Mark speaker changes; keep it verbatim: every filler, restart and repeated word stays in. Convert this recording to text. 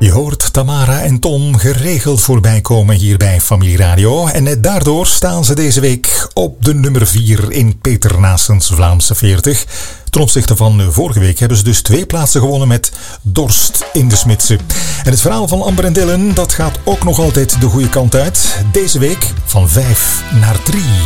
Speaker 1: Je hoort Tamara en Tom geregeld voorbij komen hier bij Familie Radio. En daardoor staan ze deze week op de nummer vier in Peter Naessens Vlaamse veertig. Ten opzichte van vorige week hebben ze dus twee plaatsen gewonnen met Dorst in de Smidse. En het verhaal van Amber en Dylan, dat gaat ook nog altijd de goede kant uit. Deze week van vijf naar drie.